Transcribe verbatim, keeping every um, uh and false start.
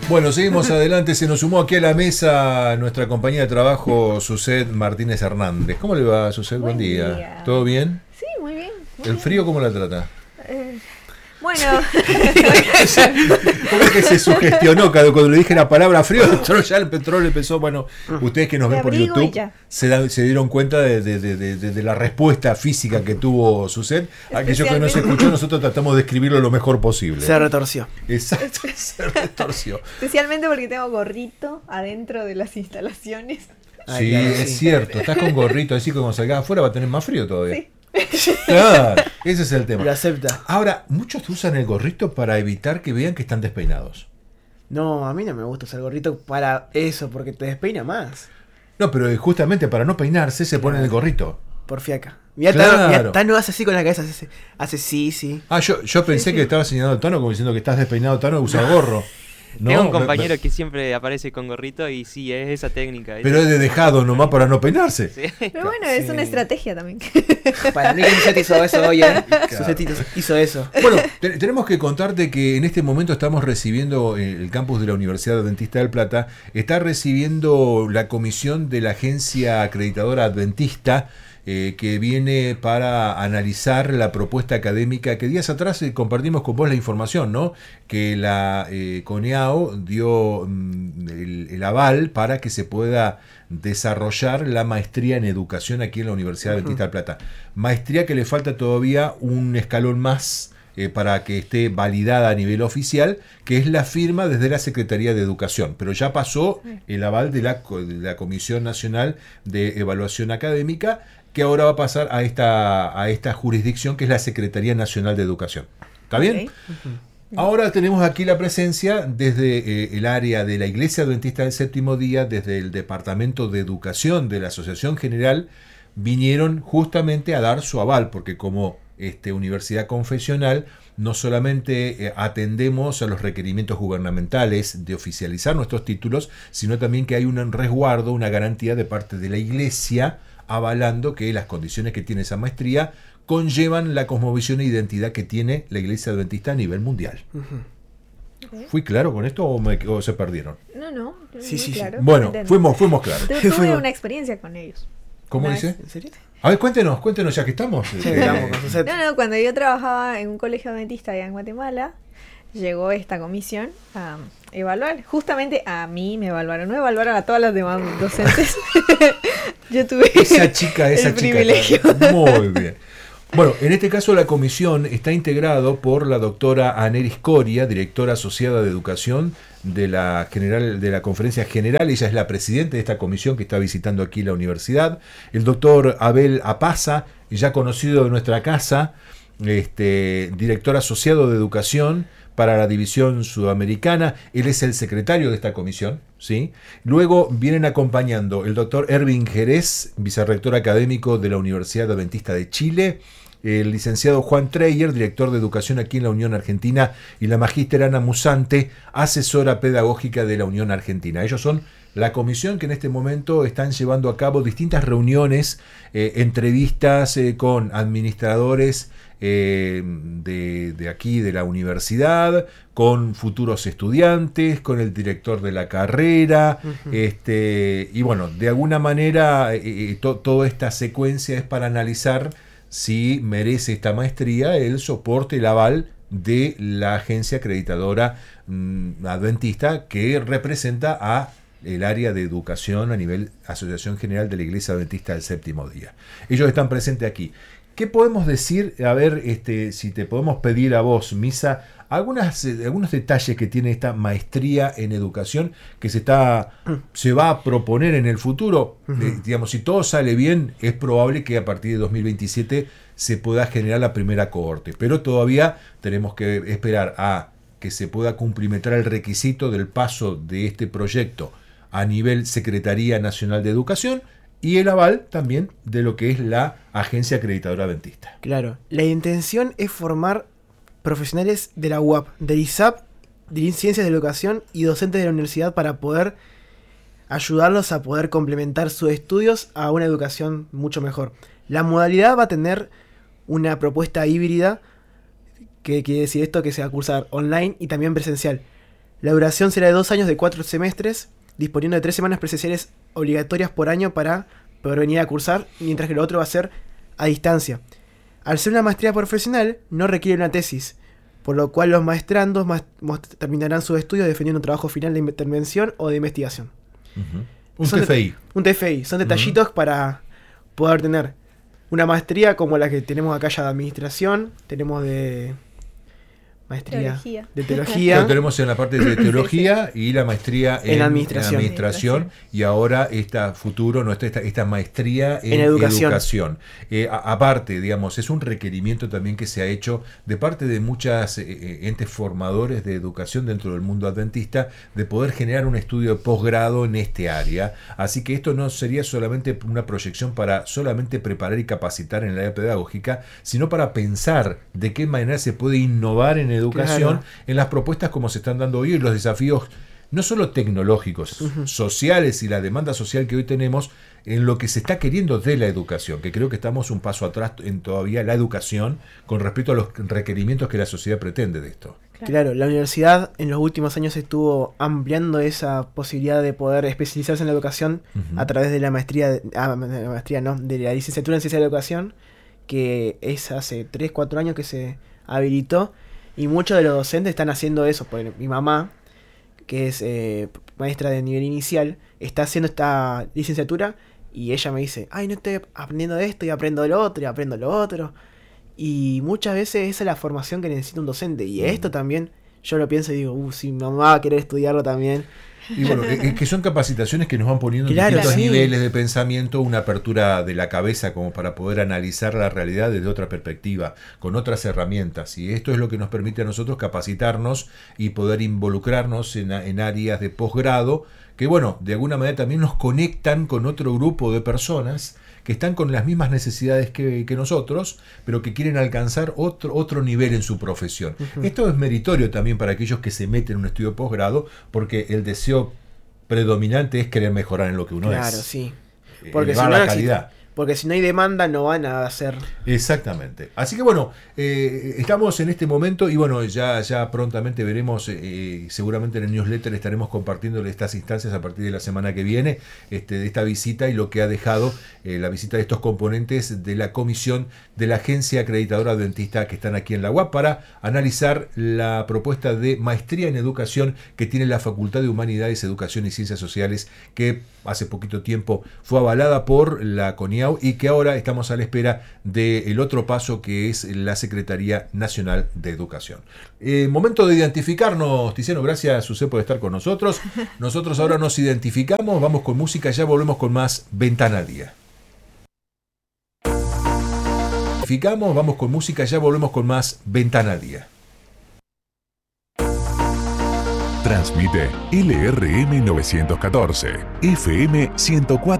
Bueno, seguimos adelante. Se nos sumó aquí a la mesa nuestra compañía de trabajo, Suset Martínez Hernández. ¿Cómo le va, Suset? Buen, Buen día. día. ¿Todo bien? Sí, muy bien. Muy ¿El bien. frío cómo la trata? Eh, bueno. ¿Cómo que se sugestionó cuando le dije la palabra frío? Ya el petróleo empezó. Bueno, ustedes que nos ven por YouTube se, da, se dieron cuenta de, de, de, de, de la respuesta física que tuvo Suset. Aquello que no se escuchó, nosotros tratamos de escribirlo lo mejor posible. Se retorció. Exacto, se retorció. Especialmente porque tengo gorrito adentro de las instalaciones. Sí, Ay, claro, es sí. cierto. Estás con gorrito, así que cuando salgas afuera va a tener más frío todavía. Sí. Claro, ese es el tema. Lo acepta. Ahora, muchos usan el gorrito para evitar que vean que están despeinados. No, a mí no me gusta usar el gorrito para eso, porque te despeina más. No, pero justamente para no peinarse se pone el gorrito. Por fiaca. Mira, claro. Tano hace así con la cabeza, hace, hace sí, sí. Ah, yo, yo pensé sí, sí. que estaba señalando a Tano como diciendo que estás despeinado, Tano, usa gorro. No, tengo un compañero me, me... que siempre aparece con gorrito y sí, es esa técnica. Pero es de dejado nomás para no peinarse. Sí. Pero bueno, es sí. una estrategia también. Para mí que Suset hizo eso hoy, ¿eh? Suset hizo eso. Bueno, te, tenemos que contarte que en este momento estamos recibiendo, el campus de la Universidad Adventista del Plata, está recibiendo la comisión de la agencia acreditadora adventista, Eh, que viene para analizar la propuesta académica que días atrás eh, compartimos con vos la información, ¿no? Que la eh, CONEAO dio mm, el, el aval para que se pueda desarrollar la maestría en educación aquí en la Universidad uh-huh. Adventista del Plata. Maestría que le falta todavía un escalón más Eh, para que esté validada a nivel oficial, que es la firma desde la Secretaría de Educación, pero ya pasó el aval de la, de la Comisión Nacional de Evaluación Académica, que ahora va a pasar a esta, a esta jurisdicción que es la Secretaría Nacional de Educación. ¿Está bien? Okay. Uh-huh. Ahora tenemos aquí la presencia desde eh, el área de la Iglesia Adventista del Séptimo Día, desde el Departamento de Educación de la Asociación General, vinieron justamente a dar su aval, porque como Este, universidad confesional, no solamente eh, atendemos a los requerimientos gubernamentales de oficializar nuestros títulos, sino también que hay un resguardo, una garantía de parte de la Iglesia avalando que las condiciones que tiene esa maestría conllevan la cosmovisión e identidad que tiene la Iglesia Adventista a nivel mundial. Uh-huh. Okay. ¿Fui claro con esto o, me, o se perdieron? No, no. Sí, sí, claro. sí. Bueno, fuimos, fuimos claros. Tuve fuimos. una experiencia con ellos. ¿Cómo una dice? ¿En serio? A ver, cuéntenos, cuéntenos ya que estamos. Sí, estamos con Suset. No, no, cuando yo trabajaba en un colegio adventista allá en Guatemala, llegó esta comisión a evaluar. Justamente a mí me evaluaron, no evaluaron a todas las demás docentes. Yo tuve esa chica, esa el chica. privilegio. Muy bien. Bueno, en este caso la comisión está integrado por la doctora Aneris Coria, directora asociada de educación de la general de la Conferencia General. Ella es la presidenta de esta comisión que está visitando aquí la universidad. El doctor Abel Apaza, ya conocido de nuestra casa, este, director asociado de educación para la división sudamericana. Él es el secretario de esta comisión, ¿sí? Luego vienen acompañando el doctor Erwin Jerez, vicerrector académico de la Universidad Adventista de Chile, el licenciado Juan Treyer, director de educación aquí en la Unión Argentina, y la magíster Ana Musante, asesora pedagógica de la Unión Argentina. Ellos son la comisión que en este momento están llevando a cabo distintas reuniones, eh, entrevistas eh, con administradores eh, de, de aquí, de la universidad, con futuros estudiantes, con el director de la carrera, uh-huh. este, y bueno, de alguna manera eh, to, toda esta secuencia es para analizar si merece esta maestría el soporte, el aval de la agencia acreditadora mmm, adventista que representa a el área de educación a nivel Asociación General de la Iglesia Adventista del Séptimo Día. Ellos están presentes aquí. ¿Qué podemos decir? A ver, este, si te podemos pedir a vos, Misa, algunas, eh, algunos detalles que tiene esta maestría en educación que se está se va a proponer en el futuro. Uh-huh. Eh, digamos, si todo sale bien, es probable que a partir de dos mil veintisiete se pueda generar la primera cohorte. Pero todavía tenemos que esperar a que se pueda cumplimentar el requisito del paso de este proyecto a nivel Secretaría Nacional de Educación y el aval también de lo que es la Agencia Acreditadora Adventista. Claro, la intención es formar profesionales de la U A P, del I S A P, de Ciencias de la Educación y docentes de la universidad para poder ayudarlos a poder complementar sus estudios a una educación mucho mejor. La modalidad va a tener una propuesta híbrida, que quiere decir esto, que se va a cursar online y también presencial. La duración será de dos años de cuatro semestres, disponiendo de tres semanas presenciales obligatorias por año para poder venir a cursar, mientras que lo otro va a ser a distancia. Al ser una maestría profesional, no requiere una tesis, por lo cual los maestrandos más, most- terminarán sus estudios defendiendo un trabajo final de intervención o de investigación. Uh-huh. Un Son T F I. de- un T F I. Son detallitos uh-huh. para poder tener una maestría como la que tenemos acá ya de administración, tenemos de maestría Teología. de teología. Lo tenemos en la parte de teología y la maestría en, En administración. en administración, y ahora esta futuro, no, esta, esta, esta maestría en, En educación. educación. Eh, a- aparte, digamos, es un requerimiento también que se ha hecho de parte de muchas eh, entes formadores de educación dentro del mundo adventista, de poder generar un estudio de posgrado en este área. Así que esto no sería solamente una proyección para solamente preparar y capacitar en el área pedagógica, sino para pensar de qué manera se puede innovar en educación, Claro. en las propuestas como se están dando hoy, los desafíos no solo tecnológicos, uh-huh. sociales y la demanda social que hoy tenemos en lo que se está queriendo de la educación, que creo que estamos un paso atrás en todavía la educación con respecto a los requerimientos que la sociedad pretende de esto. Claro. Claro, la universidad en los últimos años estuvo ampliando esa posibilidad de poder especializarse en la educación uh-huh. a través de la maestría, de, ah, de la maestría no, de la licenciatura en ciencia de la educación, que es hace tres, cuatro años que se habilitó. Y muchos de los docentes están haciendo eso. Porque mi mamá, que es eh, maestra de nivel inicial, está haciendo esta licenciatura y ella me dice, ay, no estoy aprendiendo esto y aprendo lo otro y aprendo lo otro. Y muchas veces esa es la formación que necesita un docente. Y esto también, yo lo pienso y digo, uh, si mi mamá va a querer estudiarlo también. Y bueno, es que son capacitaciones que nos van poniendo en Claro, distintos sí. niveles de pensamiento, una apertura de la cabeza como para poder analizar la realidad desde otra perspectiva, con otras herramientas. Y esto es lo que nos permite a nosotros capacitarnos y poder involucrarnos en, en áreas de posgrado que, bueno, de alguna manera también nos conectan con otro grupo de personas que están con las mismas necesidades que, que nosotros, pero que quieren alcanzar otro, otro nivel en su profesión. Uh-huh. Esto es meritorio también para aquellos que se meten en un estudio de posgrado, porque el deseo predominante es querer mejorar en lo que uno claro, es. Claro, sí. Eh, Porque si, no la existe, calidad. porque si no hay demanda no van a hacer... Exactamente. Así que bueno, eh, estamos en este momento y bueno, ya, ya prontamente veremos, eh, seguramente en el newsletter estaremos compartiendo estas instancias a partir de la semana que viene, este, de esta visita y lo que ha dejado eh, la visita de estos componentes de la comisión de la Agencia Acreditadora Adventista que están aquí en la U A P para analizar la propuesta de maestría en educación que tiene la Facultad de Humanidades, Educación y Ciencias Sociales, que hace poquito tiempo fue avalada por la CONIAU y que ahora estamos a la espera del otro paso que es la Secretaría Nacional de Educación. Eh, momento de identificarnos, Tiziano, gracias Susé por estar con nosotros. Nosotros ahora nos identificamos, vamos con música, ya volvemos con más Ventana al Día. Identificamos, vamos con música, ya volvemos con más Ventana al Día. Transmite L R M novecientos catorce, F M ciento cuatro.